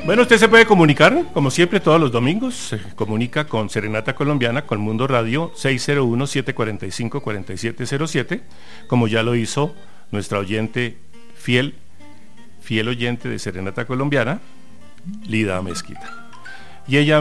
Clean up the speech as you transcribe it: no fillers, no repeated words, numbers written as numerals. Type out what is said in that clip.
Bueno, usted se puede comunicar, como siempre, todos los domingos. Se comunica con Serenata Colombiana, con Mundo Radio 601-745-4707, como ya lo hizo nuestra oyente fiel oyente de Serenata Colombiana, Lida Mezquita. Y ella